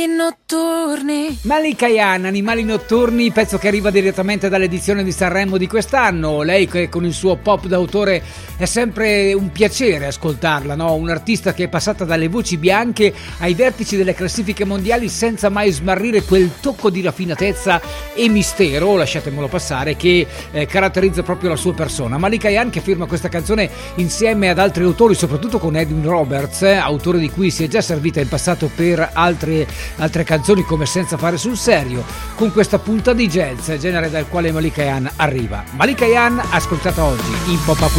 Notturni. Malika Ayane, Animali Notturni, pezzo che arriva direttamente dall'edizione di Sanremo di quest'anno. Lei che con il suo pop d'autore è sempre un piacere ascoltarla, no? Un'artista che è passata dalle voci bianche ai vertici delle classifiche mondiali senza mai smarrire quel tocco di raffinatezza e mistero, lasciatemelo passare, che caratterizza proprio la sua persona. Malika Ayane che firma questa canzone insieme ad altri autori, soprattutto con Edwin Roberts, autore di cui si è già servita in passato per altre canzoni come Senza fare sul serio, con questa punta di jazz, genere dal quale Malika Ayane arriva. Malika Ayane ascoltata oggi in Pop Up